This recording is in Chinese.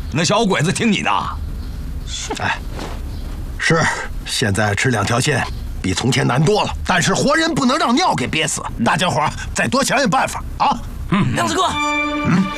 那小鬼子听你的。 哎，是，现在吃2条线比从前难多了，但是活人不能让尿给憋死。大家伙再多想想办法啊！ 亮子哥，